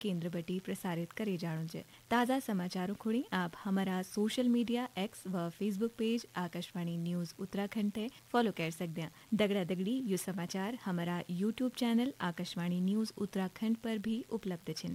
केंद्र बटी प्रसारित करे जाणु चे। ताज़ा समाचारों खुणी आप हमारा सोशल मीडिया एक्स व Facebook page Akashvani news Uttarakhand थे फॉलो कर सकते हैं। दगड़ा दगड़ी ये समाचार हमारा YouTube channel Akashvani news Uttarakhand पर भी उपलब्ध छिन।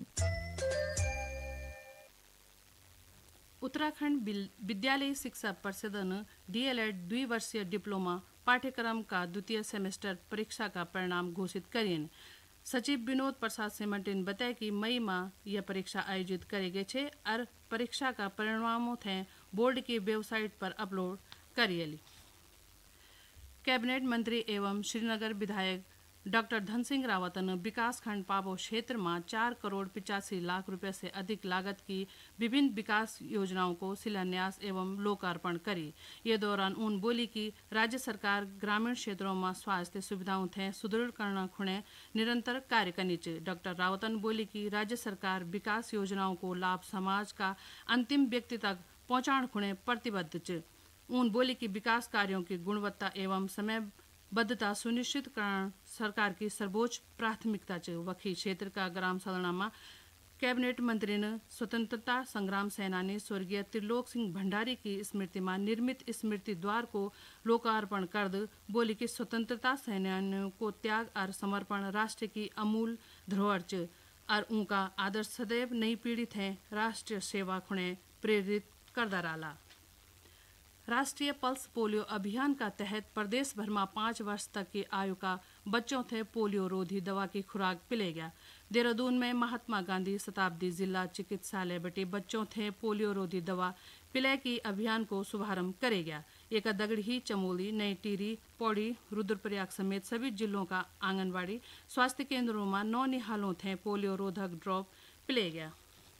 उत्तराखंड विद्यालय शिक्षा परिषद ने डीएलएड द्विवर्षीय डिप्लोमा पाठ्यक्रम का द्वितीय सेमेस्टर परीक्षा का परिणाम घोषित करें। सचिव विनोद प्रसाद सेमंटे ने बताया कि मई माह यह परीक्षा आयोजित करेगे छे और परीक्षा का परिणामों थे बोर्ड की वेबसाइट पर अपलोड करिएली। कैबिनेट मंत्री एवं श्रीनगर विधायक डॉक्टर धन सिंह रावत ने विकास खंड पाबो क्षेत्र में 4 करोड़ 85 लाख रुपए से अधिक लागत की विभिन्न विकास योजनाओं को शिलान्यास एवं लोकार्पण करी। ये दौरान उन बोली कि राज्य सरकार ग्रामीण क्षेत्रों में स्वास्थ्य सुविधाओं थे सुदृढ़ करना खुणे निरंतर कार्य करनी चाहिए। डॉक्टर रावतन बोली कि राज्य सरकार विकास योजनाओं को लाभ समाज का अंतिम व्यक्ति तक पहुंचाने खुणे प्रतिबद्ध च। उन बोली कि विकास कार्यों की गुणवत्ता एवं समयबद्धता सुनिश्चित करना सरकार की सर्वोच्च प्राथमिकता च। वखी क्षेत्र का ग्राम सलना में कैबिनेट मंत्री ने स्वतंत्रता संग्राम सेनानी स्वर्गीय त्रिलोक सिंह भंडारी की स्मृति में निर्मित स्मृति द्वार को लोकार्पण कर द बोली कि स्वतंत्रता सेनानियों को त्याग और समर्पण राष्ट्र की अमूल धरोहर च और उनका आदर्श सदैव नई पीढ़ी थे राष्ट्रीय सेवा खुणे प्रेरित करदा रहा। राष्ट्रीय पल्स पोलियो अभियान का तहत प्रदेश भर में 5 वर्ष तक की आयु का बच्चों थे पोलियो रोधी दवा की खुराक पिले गया। देहरादून में महात्मा गांधी शताब्दी जिला चिकित्सालय बटे बच्चों थे पोलियो रोधी दवा पिले की अभियान को शुभारंभ करे गया। एक दगड़ी, चमोली, नई टिहरी, पौड़ी, रुद्रप्रयाग समेत सभी जिलों का आंगनबाड़ी स्वास्थ्य केंद्रों में 9 निहालों थे पोलियो रोधक ड्रॉप पिले गया।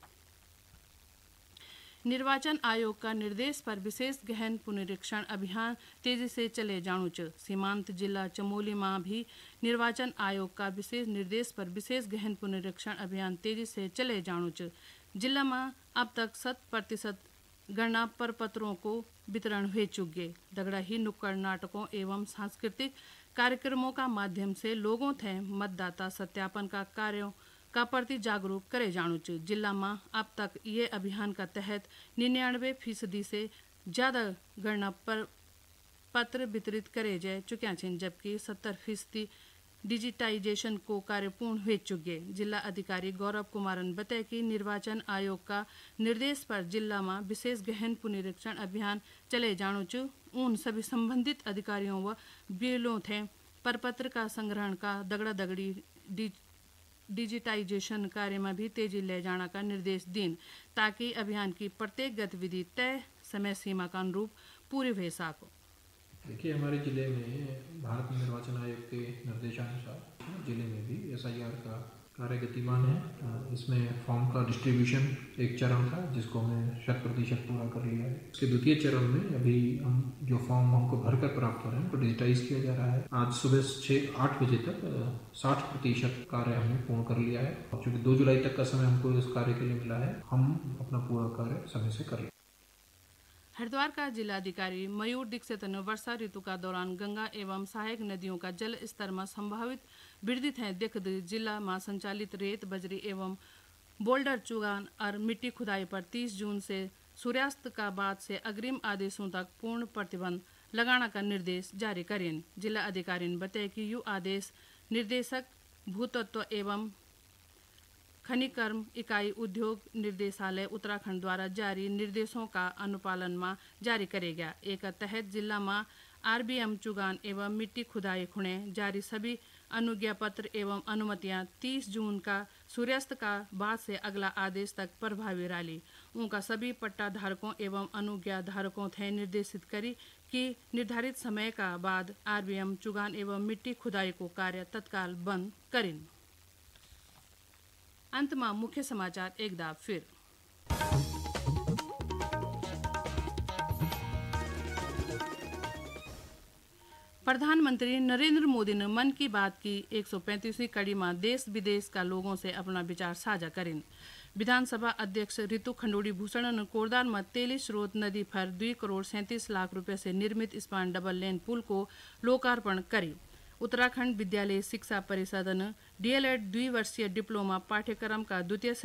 निर्वाचन आयोग का निर्देश पर विशेष गहन पुनरीक्षण अभियान तेजी से चले जाणु च। सीमांत जिला चमोली में भी निर्वाचन आयोग का विशेष निर्देश पर विशेष गहन पुनरीक्षण अभियान तेजी से चले जाणु च। जिला में अब तक 100% गणना प्रपत्रों को वितरण हुए चुके। दगड़ा ही नुक्कड़ नाटकों एवं सांस्कृतिक कार्यक्रमों का माध्यम से लोगों थे मतदाता सत्यापन का कार्यों का प्रति जागरूक करे जाणु च। जिला में अब तक ये अभियान का तहत 99% से ज्यादा गणना पत्र वितरित करे जा चुके हैं, जबकि 70% डिजिटाइजेशन को कार्य पूर्ण हो चुके। जिला अधिकारी गौरव कुमार ने बताया कि निर्वाचन आयोग का निर्देश पर जिला में विशेष गहन पुनरीक्षण अभियान चले जाणु च। उन सभी संबंधित अधिकारियों व बीएलओ थे परपत्र का संग्रहण का दगड़ा दगड़ी डिजिटाइजेशन कार्य में भी तेजी ले जाने का निर्देश दीन ताकि अभियान की प्रत्येक गतिविधि तय समय सीमा के अनुरूप पूरी हो सको। देखिए, हमारे जिले में भारत निर्वाचन आयोग के निर्देशानुसार जिले में भी एसआईआर का कार्य गतिमान है। इसमें फॉर्म का डिस्ट्रीब्यूशन एक चरण था जिसको हमने 100% पूरा कर लिया है। इसके द्वितीय चरण में अभी हम जो फॉर्म हमको भरकर प्राप्त हो रहे हैं उनको डिजिटाइज किया जा रहा है। आज सुबह 6-8 बजे तक 60% कार्य हमने पूर्ण कर लिया है। चूँकि 2 जुलाई तक का समय हमको इस कार्य के लिए मिला है, हम अपना पूरा कार्य समय से कर लें। हरिद्वार का जिलाधिकारी मयूर दीक्षित ने वर्षा ऋतु का दौरान गंगा एवं सहायक नदियों का जल स्तर में संभावित वृद्धि थे देखते जिला में संचालित रेत बजरी एवं बोल्डर चुगान और मिट्टी खुदाई पर 30 जून से सूर्यास्त का बाद से अग्रिम आदेशों तक पूर्ण प्रतिबंध लगाने का निर्देश जारी करें। जिला अधिकारी ने बताया कि यह आदेश निर्देशक भूतत्व एवं खनिकर्म इकाई उद्योग निर्देशालय उत्तराखंड द्वारा जारी निर्देशों का अनुपालन में जारी करेगा। एक तहत जिला में आरबीएम चुगान एवं मिट्टी खुदाई खुणे जारी सभी अनुज्ञा पत्र एवं अनुमतियां 30 जून का सूर्यास्त का बाद से अगला आदेश तक प्रभावी रही। उनका सभी पट्टा धारकों एवं अनुज्ञा धारकों थे निर्देशित करी कि निर्धारित समय का बाद आरबीएम चुगान एवं मिट्टी खुदाई को कार्य तत्काल बंद करें। अंत में मुख्य समाचार एक बार फिर। प्रधानमंत्री नरेंद्र मोदी ने मन की बात की 135वीं कड़ी में देश विदेश का लोगों से अपना विचार साझा करें। विधानसभा अध्यक्ष ऋतु खंडूड़ी भूषण ने कोरदार में तेली स्रोत नदी पर 2 करोड़ 37 लाख रुपए से निर्मित स्पान डबल लेन पुल को लोकार्पण करी। उत्तराखंड विद्यालय शिक्षा परिषद ने डीएलएड द्विवर्षीय डिप्लोमा पाठ्यक्रम का द्वितीय